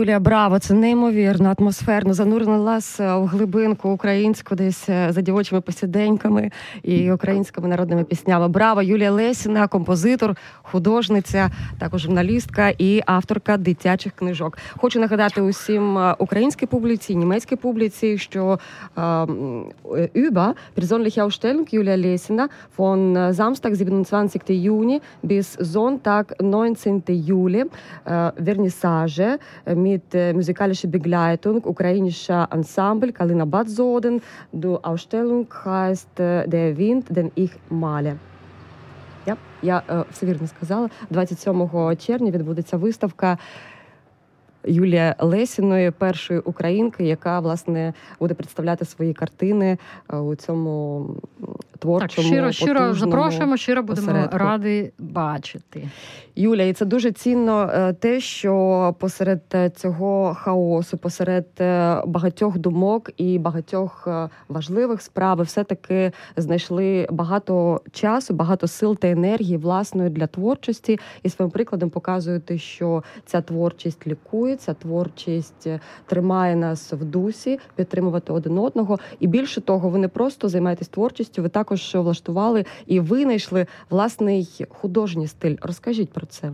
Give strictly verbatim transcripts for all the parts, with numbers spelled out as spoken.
Юлія, браво, це неймовірно, атмосферно, занурила нас в глибинку українську десь за дівочими посіденьками і українськими народними піснями. Браво, Юлія Лесіна, композитор, художниця, також журналістка і авторка дитячих книжок. Хочу нагадати усім українській публіці, німецькій публіці, що über persönliche Ausstellung Julia Lessina von Samstag, siebenundzwanzigsten Juni bis Sonntag, neunzehnten Juli, Vernissage mit musikalischer Begleitung ukrainischer Ensemble Kalina Bad Soden. Die Ausstellung heißt Der Wind, den ich male. Ja, я все вірно сказала. двадцять сьомого червня відбудеться виставка Юлії Лесіної, першої українки, яка, власне, буде представляти свої картини у цьому творчому, так, щиро, щиро запрошуємо, щиро будемо осередку. раді бачити. Юля, і це дуже цінно те, що посеред цього хаосу, посеред багатьох думок і багатьох важливих справ все-таки знайшли багато часу, багато сил та енергії власної для творчості. І своїм прикладом показуєте, що ця творчість лікує, ця творчість тримає нас в дусі, підтримувати один одного. І більше того, ви не просто займаєтесь творчістю, ви також влаштували і винайшли власний художній стиль. Розкажіть про це.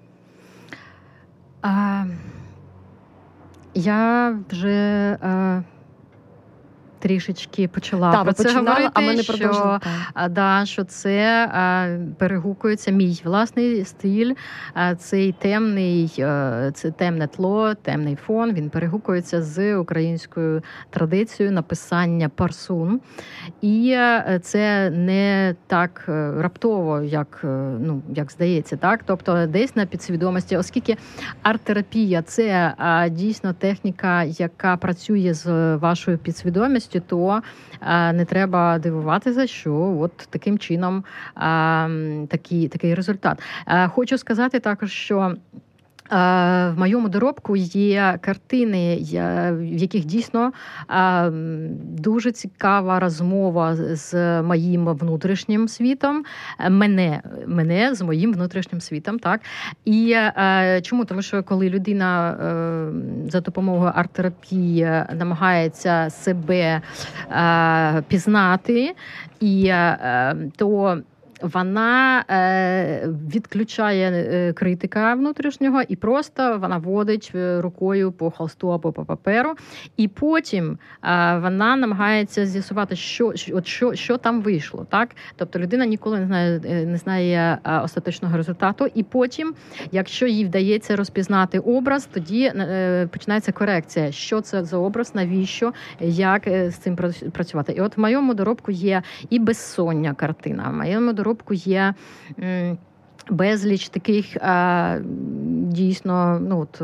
А, я вже а, трішечки почала та, про це починали, говорити, а ми не що, а, да, що це а, перегукується мій власний стиль, а, цей темний, а, це темне тло, темний фон, він перегукується з українською традицією написання парсун. І а, це не так раптово, як, ну, як здається, так? Тобто десь на підсвідомості, оскільки арт-терапія – це а, дійсно техніка, яка працює з вашою підсвідомістю, то а, не треба дивуватися, що от таким чином а, такий, такий результат. А, хочу сказати також, що в моєму доробку є картини, в яких дійсно дуже цікава розмова з моїм внутрішнім світом, мене, мене з моїм внутрішнім світом, так? І чому? Тому що коли людина за допомогою арт-терапії намагається себе пізнати, і то вона е, відключає е, критика внутрішнього і просто вона водить рукою по холсту або по паперу. І потім е, вона намагається з'ясувати, що, що, що, що там вийшло. Так? Тобто людина ніколи не знає, не знає е, остаточного результату. І потім, якщо їй вдається розпізнати образ, тоді е, починається корекція. Що це за образ, навіщо, як е, з цим працювати. І от в моєму доробку є і безсоння картина, в моєму доробку є м, безліч таких а, дійсно ну, от,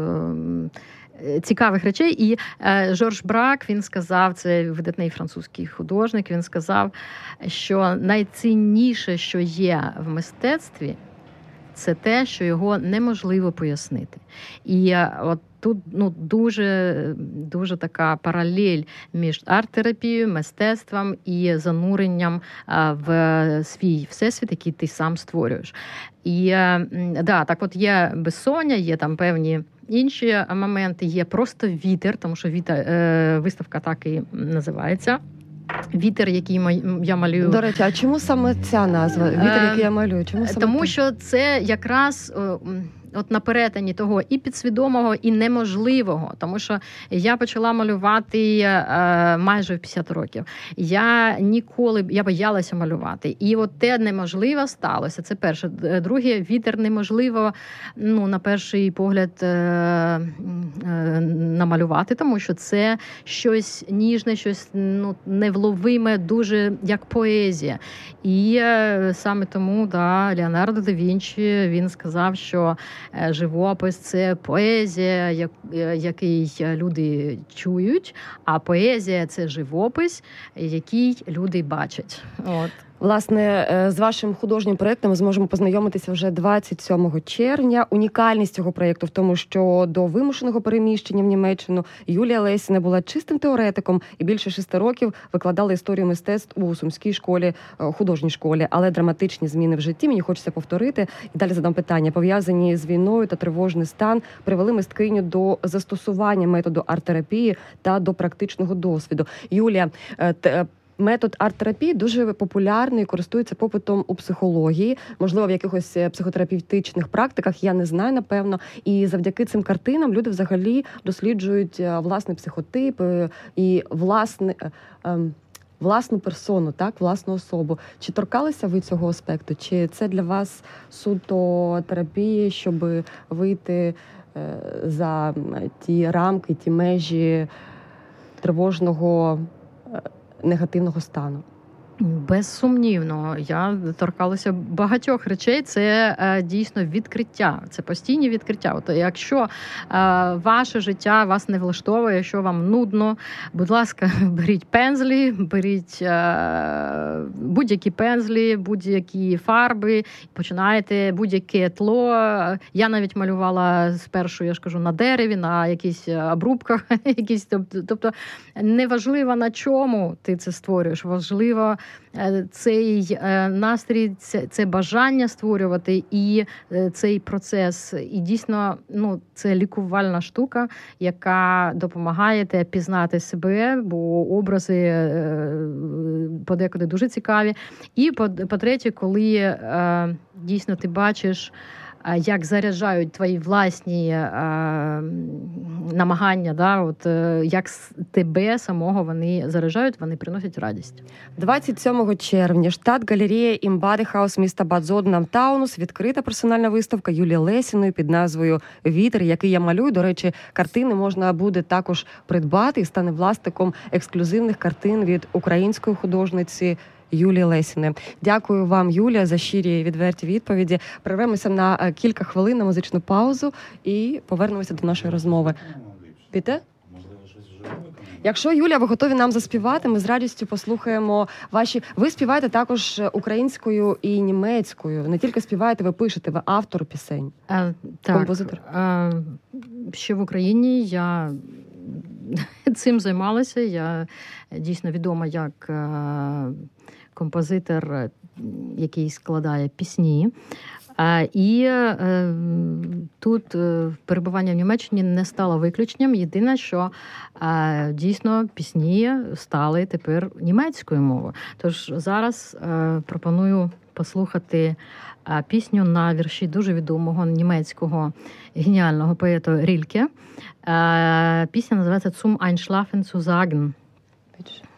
е, цікавих речей. І е, Жорж Брак, він сказав, це видатний французький художник, він сказав, що найцінніше, що є в мистецтві, це те, що його неможливо пояснити. І от тут ну, дуже, дуже така паралель між арт-терапією, мистецтвом і зануренням в свій всесвіт, який ти сам створюєш. І да, так от є безсоння, є там певні інші моменти, є просто вітер, тому що вітер, виставка так і називається. Вітер, який я малюю. До речі, а чому саме ця назва? Вітер, який я малюю? Чому саме Тому так? що це якраз от на перетині того і підсвідомого, і неможливого. Тому що я почала малювати е, майже в п'ятдесят років. Я ніколи, я боялася малювати. І от те неможливе сталося. Це перше. Друге, вітер неможливо, ну, на перший погляд, е, е, намалювати, тому що це щось ніжне, щось ну, невловиме, дуже як поезія. І е, саме тому, да, Леонардо да Вінчі, він сказав, що живопис – це поезія, який люди чують, а поезія – це живопис, який люди бачать. От. Власне, з вашим художнім проєктом ми зможемо познайомитися вже двадцять сьомого червня. Унікальність цього проєкту в тому, що до вимушеного переміщення в Німеччину Юлія Лесіна була чистим теоретиком і більше шести років викладала історію мистецтв у Сумській школі, художній школі. Але драматичні зміни в житті, мені хочеться повторити, і далі задам питання, пов'язані з війною та тривожний стан, привели мисткиню до застосування методу арт-терапії та до практичного досвіду. Юлія, метод арт-терапії дуже популярний, користується попитом у психології, можливо, в якихось психотерапевтичних практиках, я не знаю, напевно. І завдяки цим картинам люди взагалі досліджують власний психотип і власне, власну персону, так, власну особу. Чи торкалися ви цього аспекту? Чи це для вас суто терапія, щоб вийти за ті рамки, ті межі тривожного негативного стану? Безсумнівно, я торкалася багатьох речей. Це е, дійсно відкриття, це постійні відкриття. От якщо е, ваше життя вас не влаштовує, якщо вам нудно, будь ласка, беріть пензлі, беріть е, будь-які пензлі, будь-які фарби, починайте будь-яке тло. Я навіть малювала спершу, я ж кажу, на дереві, на якісь обрубках, якісь, тобто неважливо на чому ти це створюєш, важливо цей настрій, це, це бажання створювати і цей процес. І дійсно, ну, це лікувальна штука, яка допомагає тебе пізнати себе, бо образи подекуди дуже цікаві. І по-третє, коли дійсно ти бачиш, як заряджають твої власні е, намагання, да, от, е, як тебе самого вони заряджають, вони приносять радість. двадцять сьомого червня штат-галерея Імбадехаус міста Бад Зоден-Таунус відкрита персональна виставка Юлії Лесіної під назвою «Вітер», який я малюю. До речі, картини можна буде також придбати і стане власником ексклюзивних картин від української художниці Юлії Лесіни. Дякую вам, Юлія, за щирі відверті відповіді. Перервемося на кілька хвилин на музичну паузу і повернемося до нашої розмови. Піте? Якщо, Юлія, ви готові нам заспівати, ми з радістю послухаємо ваші... Ви співаєте також українською і німецькою. Не тільки співаєте, ви пишете, ви автор пісень. А, так, композитор. А, ще в Україні я цим займалася. Я дійсно відома як композитор, який складає пісні. І е, тут е, перебування в Німеччині не стало виключенням. Єдине, що е, дійсно пісні стали тепер німецькою мовою. Тож зараз е, пропоную послухати е, пісню на вірші дуже відомого німецького геніального поета Рільке. Е, пісня називається «Zum Einschlafen zu sagen».